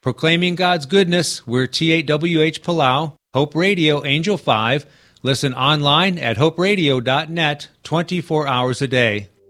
Proclaiming God's goodness, we're T8WH Palau, Hope Radio, Angel 5. Listen online at hoperadio.net 24 hours a day.